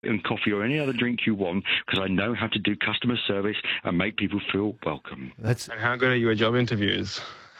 and coffee or any other drink you want because I know how to do customer service and make people feel welcome. And how good are you at job interviews?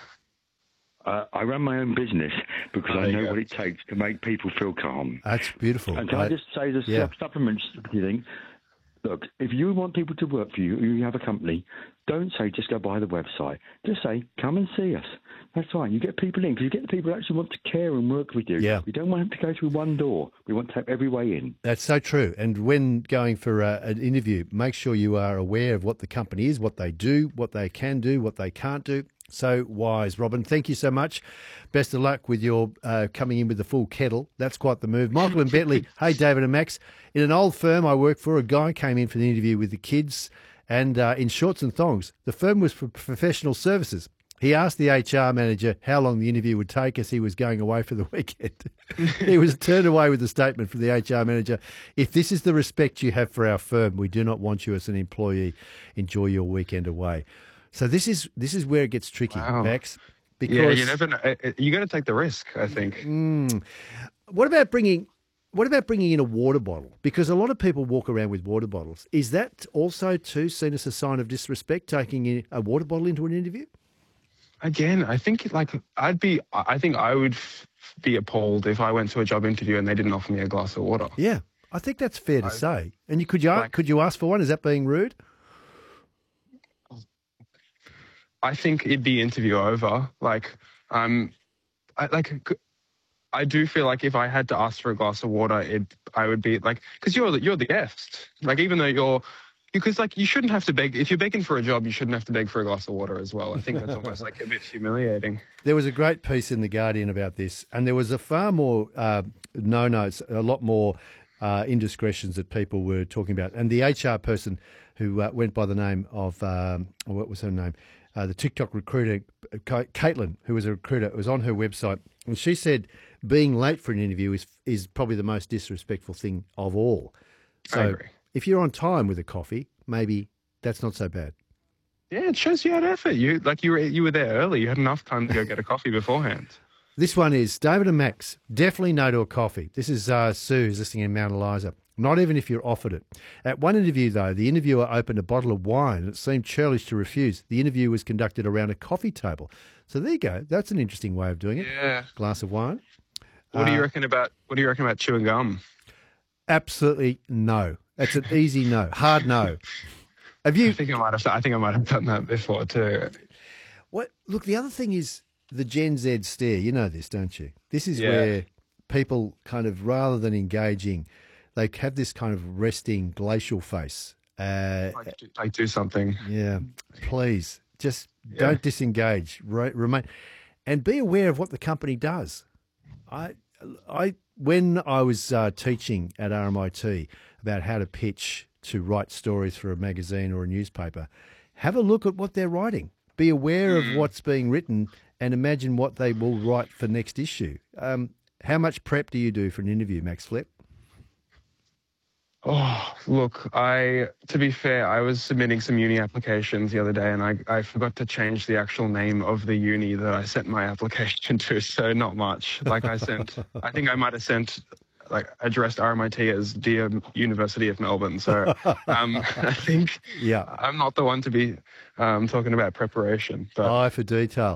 I run my own business because I know what it takes to make people feel calm. That's beautiful. And can I just say the supplement thing? Look, if you want people to work for you, you have a company, don't say just go by the website. Just say, come and see us. That's right. You get people in because you get the people who actually want to care and work with you. Yeah. We don't want them to go through one door. We want to have every way in. That's so true. And when going for an interview, make sure you are aware of what the company is, what they do, what they can do, what they can't do. So wise, Robin. Thank you so much. Best of luck with your coming in with the full kettle. That's quite the move. Michael and Bentley. Hey, David and Max. In an old firm I work for, a guy came in for the interview with the kids and in shorts and thongs. The firm was for professional services. He asked the HR manager how long the interview would take as he was going away for the weekend. He was turned away with a statement from the HR manager. If this is the respect you have for our firm, we do not want you as an employee. Enjoy your weekend away. So this is where it gets tricky, Max. Because you never know. You got to take the risk, I think. What about bringing in a water bottle? Because a lot of people walk around with water bottles. Is that also too seen as a sign of disrespect, taking in a water bottle into an interview? Again, I think I think I would be appalled if I went to a job interview and they didn't offer me a glass of water. Yeah, I think that's fair to say. And could you ask for one? Is that being rude? I think it'd be interview over. I do feel like if I had to ask for a glass of water, I would be like, because you're the guest. Like, even though you shouldn't have to beg. If you're begging for a job, you shouldn't have to beg for a glass of water as well. I think that's almost like a bit humiliating. There was a great piece in The Guardian about this, and there was a far more no-nos, a lot more indiscretions that people were talking about. And the HR person who went by the name of, what was her name? The TikTok recruiter, Caitlin, who was a recruiter, was on her website, and she said being late for an interview is probably the most disrespectful thing of all. So I agree. If you're on time with a coffee, maybe that's not so bad. Yeah, it shows you had effort. You were there early. You had enough time to go get a coffee beforehand. This one is David and Max. Definitely no to a coffee. This is Sue, who's listening in Mount Eliza. Not even if you're offered it. At one interview, though, the interviewer opened a bottle of wine and it seemed churlish to refuse. The interview was conducted around a coffee table. So there you go. That's an interesting way of doing it. Yeah. Glass of wine. What do you reckon about chewing gum? Absolutely no. That's an easy no. Hard no. Have you? I think I might have done that before too. What? Look, the other thing is the Gen Z stare. You know this, don't you? This is where people kind of, rather than engaging, they have this kind of resting glacial face. Like do something. Yeah, please, just don't disengage. Remain, and be aware of what the company does. When I was teaching at RMIT about how to pitch to write stories for a magazine or a newspaper, have a look at what they're writing. Be aware of what's being written and imagine what they will write for next issue. How much prep do you do for an interview, Max Flip? Oh, look, to be fair, I was submitting some uni applications the other day and I forgot to change the actual name of the uni that I sent my application to, so not much. I think I might have addressed RMIT as Dear University of Melbourne. So I think I'm not the one to be talking about preparation. But Eye for detail.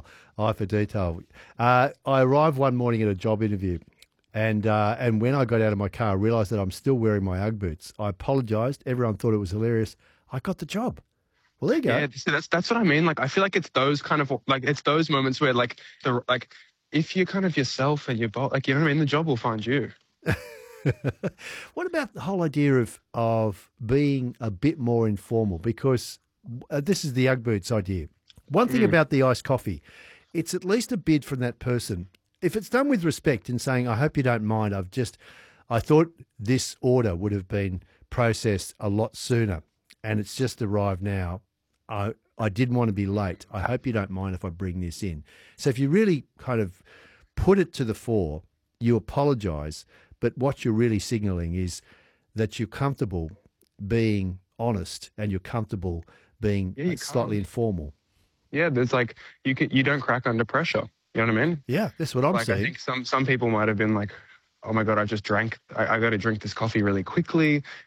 I arrived one morning at a job interview. And when I got out of my car, I realised that I'm still wearing my Ugg boots. I apologised. Everyone thought it was hilarious. I got the job. Well, there you go. Yeah, that's what I mean. I feel like it's those kind of it's those moments where if you're kind of yourself and you're you know what I mean, the job will find you. What about the whole idea of being a bit more informal? Because this is the Ugg boots idea. One thing about the iced coffee, it's at least a bid from that person. If it's done with respect and saying, I hope you don't mind, I thought this order would have been processed a lot sooner and it's just arrived now. I didn't want to be late. I hope you don't mind if I bring this in. So if you really kind of put it to the fore, you apologise, but what you're really signalling is that you're comfortable being honest and you're comfortable being slightly informal. Yeah, there's you don't crack under pressure. You know what I mean? Yeah, that's what I'm saying. I think some people might have been like, oh my God, I just drank, I got to drink this coffee really quickly.